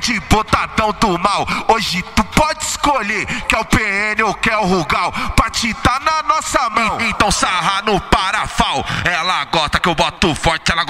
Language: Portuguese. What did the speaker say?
de botadão do mal. Hoje tu pode escolher, quer o PN ou quer o Rugal, pra te tá na nossa mão. Então sarra no parafal. Ela gosta que eu boto forte, ela